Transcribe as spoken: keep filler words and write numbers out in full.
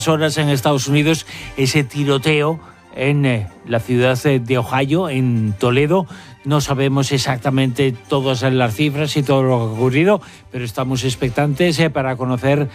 horas en Estados Unidos ese tiroteo en eh, la ciudad de Ohio, en Toledo. No sabemos exactamente todas las cifras y todo lo que ha ocurrido, pero estamos expectantes eh, para conocer